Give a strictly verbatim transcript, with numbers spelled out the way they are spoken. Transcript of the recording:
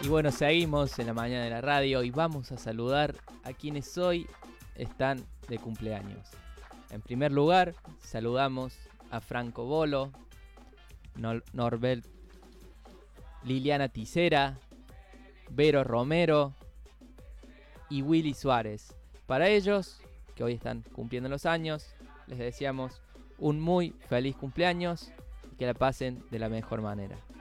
Y bueno, seguimos en la mañana de la radio y vamos a saludar a quienes hoy están de cumpleaños. En primer lugar, saludamos a Franco Bolo, Nor- Norbert, Liliana Ticera, Vero Romero y Willy Suárez. Para ellos, que hoy están cumpliendo los años, les deseamos un muy feliz cumpleaños y que la pasen de la mejor manera.